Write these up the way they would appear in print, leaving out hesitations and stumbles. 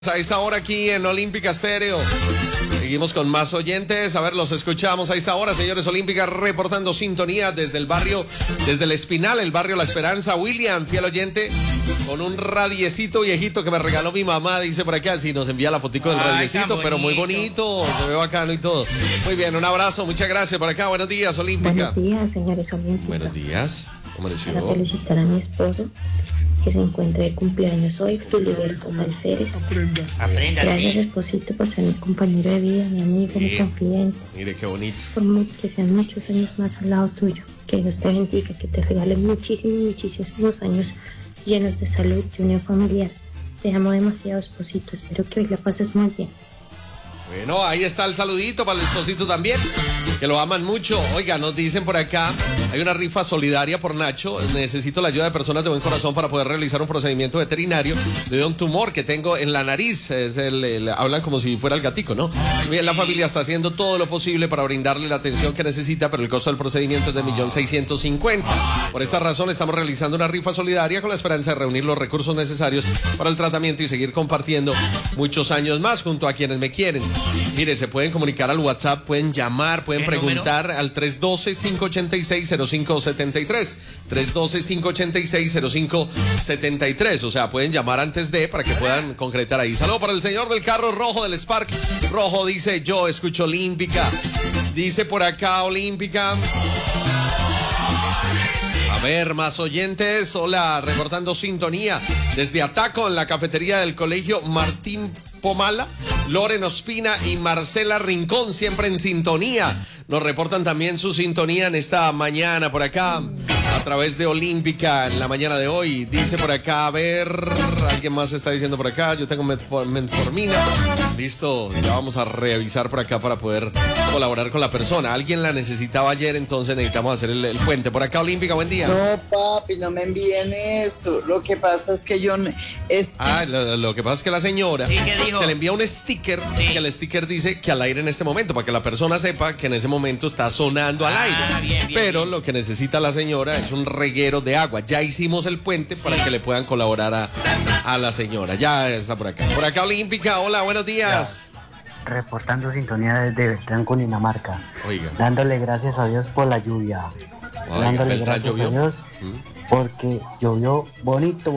A esta hora aquí en Olímpica Estéreo. Seguimos con más oyentes. A ver, los escuchamos a esta hora, señores. Olímpica reportando sintonía desde el barrio, desde el Espinal, el barrio La Esperanza. William, fiel oyente, con un radiecito viejito que me regaló mi mamá. Dice por acá, sí, nos envía la fotico del radiecito, pero muy bonito. Se ve bacano y todo. Muy bien, un abrazo, muchas gracias por acá. Buenos días, Olímpica. Buenos días, señores Olímpica. Buenos días. ¿Cómo amaneció? Para felicitar a mi esposo, que se encuentra de cumpleaños hoy, Filiberto Alférez. Aprenda. Gracias, esposito, por ser mi compañero de vida, mi amigo, mi confidente. Mire qué bonito. Que sean muchos años más al lado tuyo. Que Dios te bendiga, que te regale muchísimos años llenos de salud, de unión familiar. Te amo demasiado, esposito. Espero que hoy la pases muy bien. Bueno, ahí está el saludito para el esposito también, que lo aman mucho. Oiga, nos dicen por acá, hay una rifa solidaria por Nacho. Necesito la ayuda de personas de buen corazón para poder realizar un procedimiento veterinario de un tumor que tengo en la nariz. Hablan como si fuera el gatico, ¿no? Bien, la familia está haciendo todo lo posible para brindarle la atención que necesita, pero el costo del procedimiento es de 1.650.000. Por esta razón estamos realizando una rifa solidaria con la esperanza de reunir los recursos necesarios para el tratamiento y seguir compartiendo muchos años más junto a quienes me quieren. Mire, se pueden comunicar al WhatsApp, pueden llamar, pueden preguntar al 312-586-0573. 312-586-0573. O sea, pueden llamar antes de para que puedan concretar ahí. Saludo para el señor del carro rojo del Spark. Rojo dice, yo escucho Olímpica. Dice por acá Olímpica. A ver, más oyentes. Hola, reportando sintonía desde Ataco en la cafetería del colegio Martín Pomala, Loren Ospina y Marcela Rincón, siempre en sintonía. Nos reportan también su sintonía en esta mañana por acá, a través de Olímpica en la mañana de hoy. Dice por acá, a ver, alguien más está diciendo por acá, yo tengo metformina. Listo, ya vamos a revisar por acá para poder colaborar con la persona. Alguien la necesitaba ayer, entonces necesitamos hacer el puente. Por acá, Olímpica, buen día. No, papi, no me envíen eso. Lo que pasa es que yo... Lo que pasa es que la señora se le envía un sticker, que el sticker dice que al aire en este momento, para que la persona sepa que en ese momento está sonando al aire. Bien, Pero bien. lo que necesita la señora es un reguero de agua. Ya hicimos el puente para que le puedan colaborar a la señora. Ya está por acá. Por acá, Olímpica, hola, buenos días. Reportando sintonía desde Beltrán, Cundinamarca. Oiga. Dándole gracias a Dios por la lluvia. Oiga, Dándole Beltrán, gracias ¿llovió? a Dios porque llovió bonito.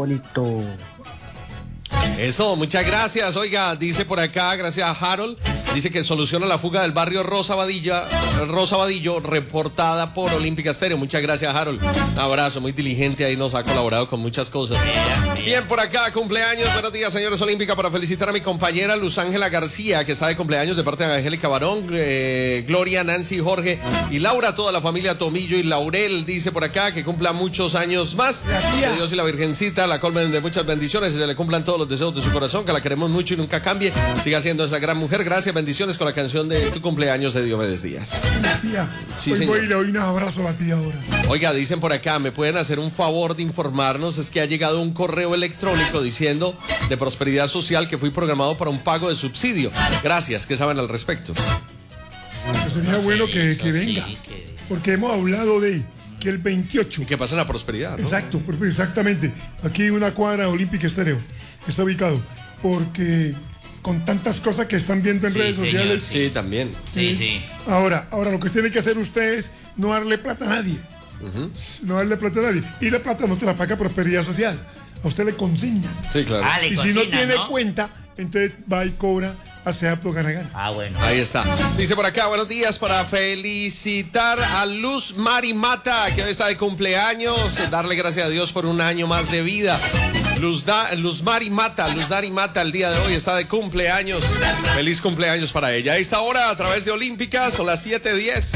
Eso, muchas gracias. Oiga, dice por acá, gracias a Harold, dice que soluciona la fuga del barrio Rosa Vadillo, reportada por Olímpica Estéreo. Muchas gracias, Harold. Un abrazo, muy diligente, ahí nos ha colaborado con muchas cosas. Bien, por acá, cumpleaños. Buenos días, señores Olímpica, para felicitar a mi compañera Luz Ángela García, que está de cumpleaños de parte de Angélica Barón, Gloria, Nancy, Jorge y Laura, toda la familia Tomillo y Laurel. Dice por acá que cumpla muchos años más. Que Dios y la Virgencita la colmen de muchas bendiciones y se le cumplan todos los deseos de su corazón, que la queremos mucho y nunca cambie. Siga siendo esa gran mujer. Gracias, bendiciones con la canción de tu cumpleaños de Diomedes Díaz. Tía, Sí, hoy señor. voy y le doy un abrazo a la tía ahora. Oiga, dicen por acá, ¿me pueden hacer un favor de informarnos? Es que ha llegado un correo electrónico diciendo de Prosperidad Social que fui programado para un pago de subsidio. Gracias, ¿qué saben al respecto? Pues sería bueno que venga, porque hemos hablado de que el 28. Y que pasen a Prosperidad, ¿no? Exacto, exactamente. Aquí una cuadra Olímpica Estéreo está ubicado, porque con tantas cosas que están viendo en redes sociales. Sí, también. Sí. Ahora lo que tiene que hacer usted es no darle plata a nadie. No darle plata a nadie. Y la plata no te la paga Prosperidad Social. A usted le consigna. Sí, claro. Le Y si no consignan, tiene cuenta, entonces va y cobra a Seapto Gana. Bueno. Ahí está. Dice por acá, buenos días, para felicitar a Luz Mari Mata, que hoy está de cumpleaños, darle gracias a Dios por un año más de vida. Luz Dari Mata, el día de hoy está de cumpleaños. Feliz cumpleaños para ella. A esta hora, a través de Olímpica, son las 7:10.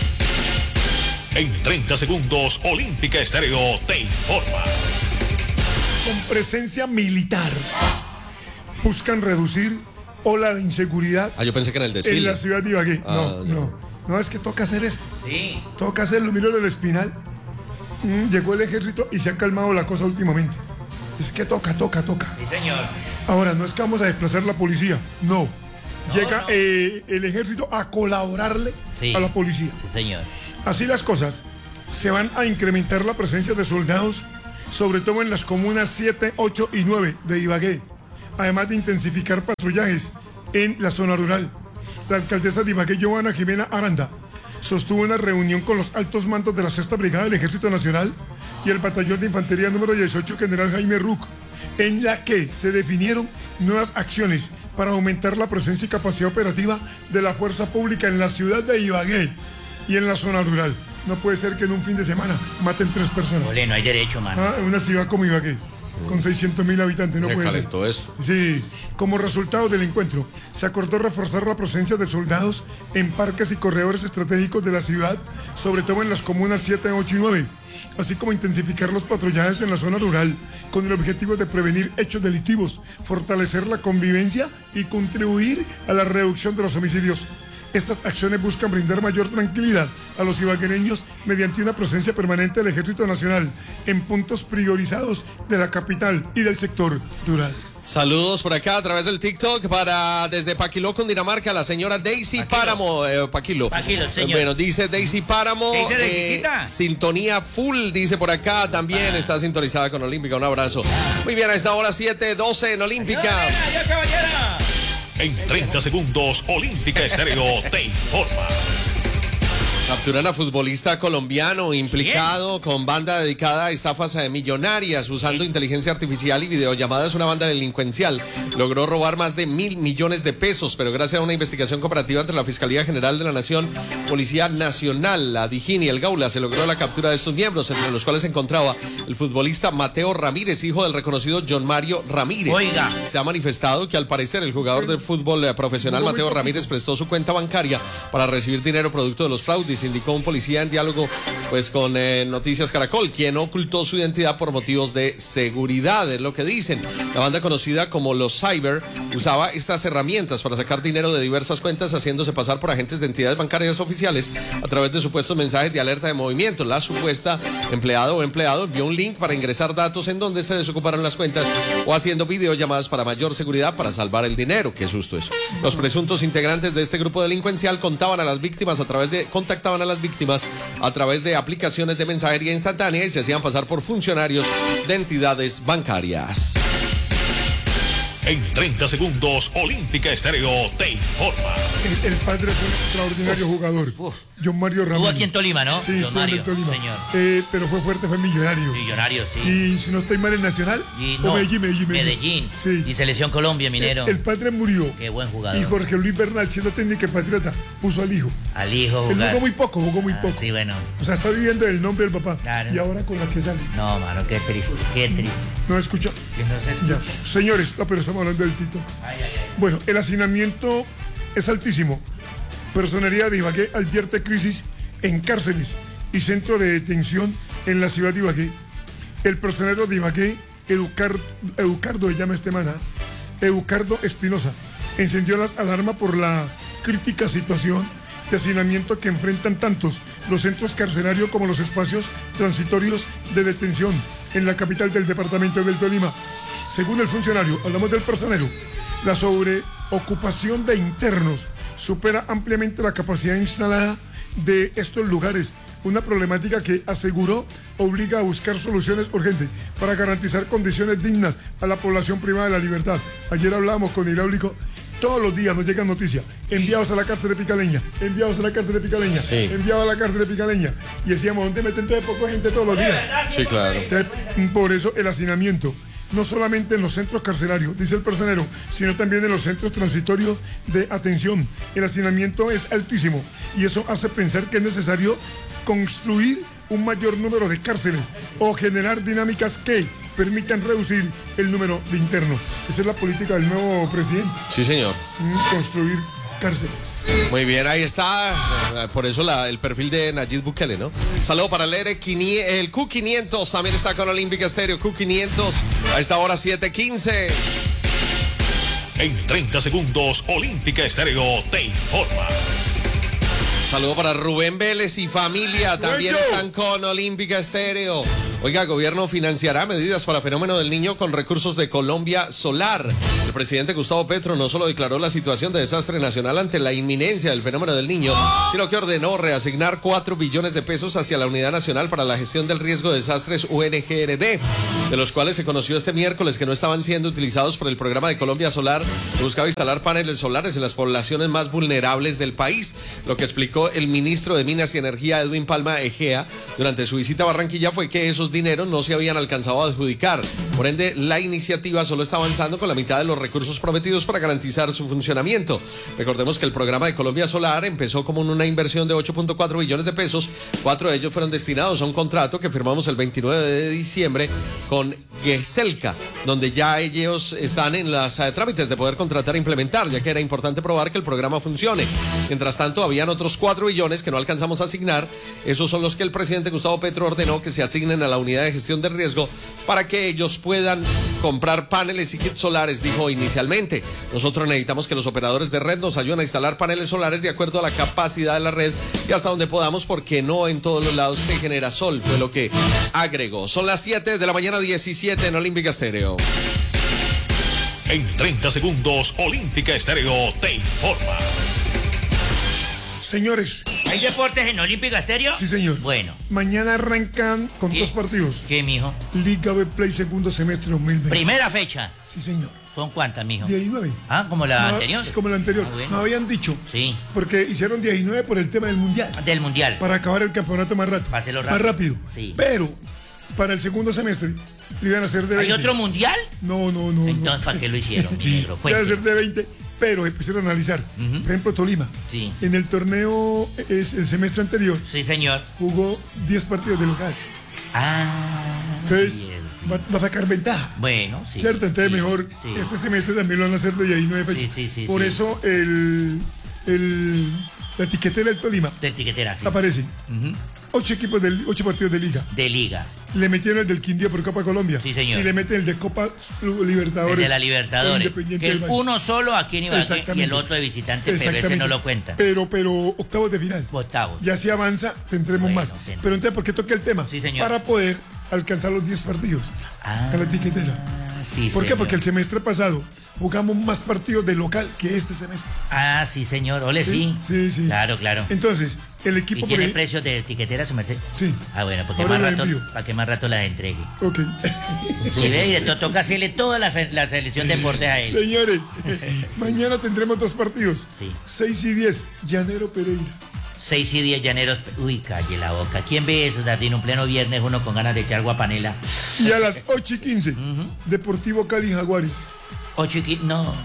En 30 segundos, Olímpica Estéreo te informa. Con presencia militar buscan reducir ola de inseguridad Yo pensé que era el en desfile. la ciudad de Ibagué. No, es que toca hacer esto. Sí. Toca hacerlo. Mira el Espinal. Llegó el ejército y se ha calmado la cosa últimamente. Es que toca. Sí, señor. Ahora, no es que vamos a desplazar la policía. No. Llega el ejército a colaborarle a la policía. Sí, señor. Así las cosas, se van a incrementar la presencia de soldados, sobre todo en las comunas 7, 8 y 9 de Ibagué. además de intensificar patrullajes en la zona rural. La alcaldesa de Ibagué, Joana Jimena Aranda, sostuvo una reunión con los altos mandos de la 6ª Brigada del Ejército Nacional y el Batallón de Infantería número 18, General Jaime Ruc, en la que se definieron nuevas acciones para aumentar la presencia y capacidad operativa de la fuerza pública en la ciudad de Ibagué y en la zona rural. No puede ser que en un fin de semana maten 3 personas. Ole, no hay derecho, mano. En una ciudad como Ibagué, con 600.000 habitantes, no puede ser. Calentó eso. Sí, como resultado del encuentro, se acordó reforzar la presencia de soldados en parques y corredores estratégicos de la ciudad, sobre todo en las comunas 7, 8 y 9, así como intensificar los patrullajes en la zona rural, con el objetivo de prevenir hechos delictivos, fortalecer la convivencia y contribuir a la reducción de los homicidios. Estas acciones buscan brindar mayor tranquilidad a los ibaguereños mediante una presencia permanente del Ejército Nacional en puntos priorizados de la capital y del sector rural. Saludos por acá a través del TikTok para desde Paquiló, Cundinamarca, la señora Daisy Páramo. Paquiló, señor. Bueno, dice Daisy Páramo. ¿Qué dice Daisy? Sintonía full, dice por acá. También está sintonizada con Olímpica. Un abrazo. Muy bien, a esta hora 7:12 en Olímpica. En 30 segundos, Olímpica Estéreo te informa. Capturan a futbolista colombiano implicado con banda dedicada a estafas millonarias usando inteligencia artificial y videollamadas. Una banda delincuencial logró robar más de 1.000 millones de pesos, pero gracias a una investigación cooperativa entre la Fiscalía General de la Nación, Policía Nacional, la DIJÍN y el Gaula, se logró la captura de estos miembros, entre los cuales se encontraba el futbolista Mateo Ramírez, hijo del reconocido John Mario Ramírez. Oiga. Se ha manifestado que al parecer el jugador de fútbol profesional Mateo Ramírez prestó su cuenta bancaria para recibir dinero producto de los fraudes, indicó un policía en diálogo pues con Noticias Caracol, quien ocultó su identidad por motivos de seguridad, es lo que dicen. La banda conocida como los Cyber usaba estas herramientas para sacar dinero de diversas cuentas, haciéndose pasar por agentes de entidades bancarias oficiales a través de supuestos mensajes de alerta de movimiento. La supuesta empleado o empleado envió un link para ingresar datos en donde se desocuparon las cuentas o haciendo videollamadas para mayor seguridad para salvar el dinero. Qué susto eso. Los presuntos integrantes de este grupo delincuencial contactaban a las víctimas a través de aplicaciones de mensajería instantánea y se hacían pasar por funcionarios de entidades bancarias. En 30 segundos, Olímpica Estéreo te informa. El padre es un extraordinario jugador. John Mario Ramírez. Estuvo aquí en Tolima, ¿no? Sí, John Mario, en Tolima. señor. Pero fue fuerte, fue millonario. Millonario, sí. Y si no estoy mal, en Nacional. Y no, Medellín. Sí. Y Selección Colombia, minero. El padre murió. Qué buen jugador. Y Jorge Luis Bernal, siendo técnico y patriota, puso al hijo. Al hijo Él jugar. jugó muy poco. Sí, bueno. O sea, está viviendo el nombre del papá. Claro. Y ahora con la que sale. No, mano, qué triste. ¿No escucha? Que no se escucha. Ya. Señores, pero estamos hablando del TikTok. Bueno, el hacinamiento es altísimo. Personería de Ibagué advierte crisis en cárceles y centro de detención en la ciudad de Ibagué. El personero de Ibagué, Educardo, se llama este man, Educardo Espinosa, encendió las alarmas por la crítica situación de hacinamiento que enfrentan tantos los centros carcelarios como los espacios transitorios de detención en la capital del departamento del Tolima. Según el funcionario, hablamos del personero, la sobreocupación de internos supera ampliamente la capacidad instalada de estos lugares, una problemática que, aseguró, obliga a buscar soluciones urgentes para garantizar condiciones dignas a la población privada de la libertad. Ayer hablábamos con Hidráulico, todos los días nos llegan noticias, enviados a la cárcel de Picaleña, enviados a la cárcel de Picaleña, enviados a la cárcel de Picaleña, y decíamos, ¿dónde meten toda poca gente todos los días? Sí, claro. Por eso el hacinamiento, no solamente en los centros carcelarios, dice el personero, sino también en los centros transitorios de atención. El hacinamiento es altísimo y eso hace pensar que es necesario construir un mayor número de cárceles o generar dinámicas que permitan reducir el número de internos. Esa es la política del nuevo presidente. Sí, señor. Construir cárceles. Muy bien, ahí está. Por eso el perfil de Nayib Bukele, ¿no? Saludo para el Q500, también está con Olímpica Estéreo. Q500, a esta hora 7:15. En 30 segundos, Olímpica Estéreo te informa. Saludo para Rubén Vélez y familia, también están con Olímpica Estéreo. Oiga, el gobierno financiará medidas para el fenómeno del niño con recursos de Colombia Solar. El presidente Gustavo Petro no solo declaró la situación de desastre nacional ante la inminencia del fenómeno del Niño, sino que ordenó reasignar 4 billones de pesos hacia la Unidad Nacional para la Gestión del Riesgo de Desastres UNGRD, de los cuales se conoció este miércoles que no estaban siendo utilizados por el programa de Colombia Solar, que buscaba instalar paneles solares en las poblaciones más vulnerables del país. Lo que explicó el ministro de Minas y Energía, Edwin Palma Egea, durante su visita a Barranquilla fue que esos dineros no se habían alcanzado a adjudicar. Por ende, la iniciativa solo está avanzando con la mitad de los recursos prometidos para garantizar su funcionamiento. Recordemos que el programa de Colombia Solar empezó como una inversión de 8.4 billones de pesos. 4 de ellos fueron destinados a un contrato que firmamos el 29 de diciembre con GESELCA, donde ya ellos están en las trámites de poder contratar e implementar, ya que era importante probar que el programa funcione. Mientras tanto, habían otros 4 billones que no alcanzamos a asignar. Esos son los que el presidente Gustavo Petro ordenó que se asignen a la unidad de gestión de riesgo para que ellos puedan comprar paneles y kits solares, dijo inicialmente. Nosotros necesitamos que los operadores de red nos ayuden a instalar paneles solares de acuerdo a la capacidad de la red y hasta donde podamos, porque no en todos los lados se genera sol, fue lo que agregó. Son las 7 de la mañana 17 en Olímpica Estéreo. En 30 segundos, Olímpica Estéreo te informa. Señores. ¿Hay deportes en Olímpica Estéreo? Sí, señor. Bueno. Mañana arrancan con ¿Qué? 2 partidos. ¿Qué, mijo? Liga Betplay segundo semestre 2020. Primera fecha. Sí, señor. ¿Son cuántas, mijo? 19. Ah, como la anterior. Es como la anterior. Ah, bueno. No habían dicho. Sí. Porque hicieron 19 por el tema del mundial. Del mundial. Para acabar el campeonato más rápido. Para hacerlo Más rápido. Sí. Pero para el segundo semestre lo iban a hacer de 20. ¿Hay otro mundial? No. Entonces, ¿para qué lo hicieron, mi negro? Iban a Cuente. ser de 20, pero empezaron a analizar. Por ejemplo, Tolima. Sí. En el torneo, el semestre anterior, Sí, señor. jugó 10 partidos de local. Ah. Entonces, bien. va a sacar ventaja. Bueno, sí. ¿Cierto? Entonces, sí, mejor sí. este semestre también lo van a hacer de 19 fechas. Sí, Por sí. eso la etiquetera del Tolima De etiquetera, sí. aparece. Ujú. 8 partidos de liga. De liga. Le metieron el del Quindío por Copa Colombia. Sí, señor. Y le meten el de Copa Libertadores. El de la Libertadores. Independiente Que del Valle. uno solo aquí en Ibagué y Exactamente. el otro de visitante, pero ese Exactamente. no lo cuenta. Pero octavos de final. Octavos. Ya si avanza, tendremos Bueno, más. tendremos. Pero entonces, ¿por qué toca el tema? Sí, señor. Para poder alcanzar los 10 partidos. Ah, A la etiquetera. sí, ¿Por qué? señor. Porque el semestre pasado jugamos más partidos de local que este semestre. Ah, sí, señor. Ole, sí. Sí. Claro, claro. Entonces, el ¿Y equipo por tiene ahí. precios de etiquetera, su merced? Sí. Ah, bueno, porque Ahora más la rato, envío. para que más rato las entregue. Ok. Si ve, y de todo toca hacerle toda la selección de deportes a él. Señores, mañana tendremos 2 partidos. Sí. 6 y 10, Llanero Pereira. 6 y 10 llaneros. Uy, calle la boca. ¿Quién ve eso, Sardín? Un pleno viernes, uno con ganas de echar guapanela. Y a las 8 y 15, Deportivo Cali Jaguares. 8 y 15, no.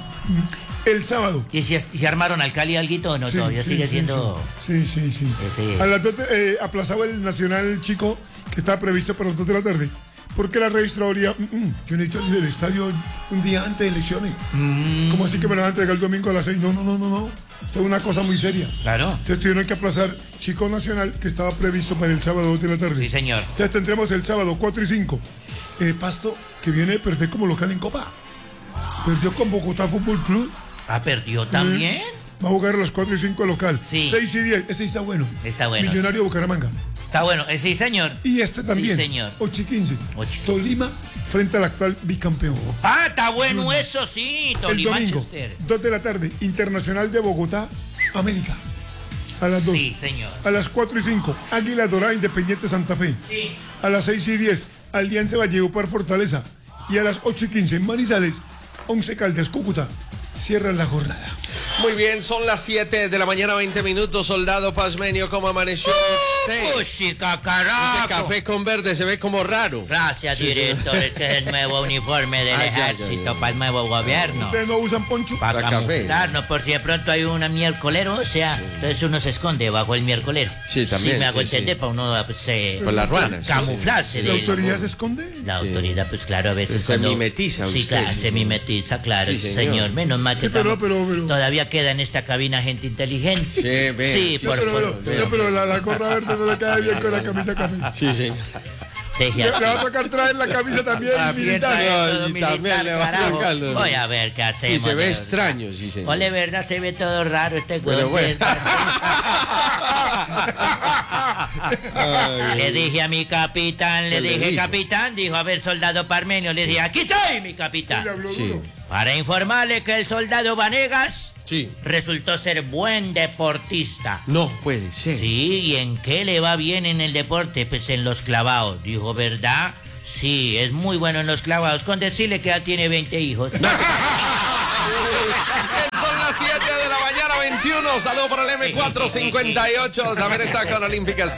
El sábado. ¿Y si armaron al Cali alguito o no? Sí, Todavía sí, sigue sí, siendo. Sí. Ese- A las 2 aplazaba el Nacional Chico que estaba previsto para las 2 de la tarde. Porque la registraduría, yo necesito ir del estadio un día antes de elecciones. ¿Cómo así que me lo van a entregar el domingo a las 6? No. Esto es una cosa muy seria. Claro. Entonces tuvieron que aplazar Chico Nacional, que estaba previsto para el sábado 2 de la tarde. Sí, señor. Entonces tendremos el sábado 4 y 5. Pasto, que viene de perder como local en Copa. Perdió con Bogotá Fútbol Club. Ah, perdió también. Va a jugar a las 4 y 5 local. Sí. 6 y 10. Ese está bueno. Está bueno. Millonario Bucaramanga. Está bueno. Sí, señor. Y este también. Sí, señor. 8 y 15. 8. Tolima frente al actual bicampeón. Ah, está bueno eso, sí. El Tolima, domingo, Manchester. 2 de la tarde, Internacional de Bogotá, América. A las 2. Sí, señor. A las 4 y 5, Águila Dorada, Independiente Santa Fe. Sí. A las 6 y 10, Alianza Valledupar Fortaleza. Y a las 8 y 15, Manizales, 11 Caldas, Cúcuta. Cierran la jornada. Muy bien, son las 7 de la mañana, 20 minutos. Soldado Pazmenio, ¿cómo amaneció usted? Uy, sí, Ese cacaraco. café con verde se ve como raro. Gracias, director. Este es el nuevo uniforme del Ay, ay, ejército ay, ay. para el nuevo gobierno. ¿Ustedes no usan poncho? Para La café. camuflarnos, por si de pronto hay una miércolero, o sea, entonces uno se esconde bajo el miércolero. Sí, también, Sí, me hago sí, entender, sí. para uno pues, Por las ruanas, sí, camuflarse. ¿La del- autoridad se esconde? La autoridad, pues claro, a veces. Se cuando- mimetiza Sí, usted, claro, sí, se sí. mimetiza, claro, Sí, señor. señor. Menos mal que Sí, pero- estamos- pero- todavía queda en esta cabina gente inteligente. Sí, ve, Sí, sí, por Pero, favor. pero la gorra verde no le cae bien con la camisa café. Sí, señor. Deje Le así. va a tocar traer la camisa también militar. No, Todo y también militar, le va a carajo. tocar. Voy a ver qué hacemos. Sí, se ve de verdad. extraño, sí, señor. Ole, verdad, se ve todo raro este Pero güey. bueno. Le dije a mi capitán, le dije, capitán, dijo, a ver, soldado Parmenio, le dije, aquí estoy, mi capitán. Sí. Para informarle que el soldado Vanegas Sí. resultó ser buen deportista. No puede ser. Sí, ¿y en qué le va bien en el deporte? Pues en los clavados. Dijo, ¿verdad? Sí, es muy bueno en los clavados. Con decirle que ya tiene 20 hijos. Son las 7 de la mañana, 21. Saludos para el M458. También está con Olímpica Estéreo.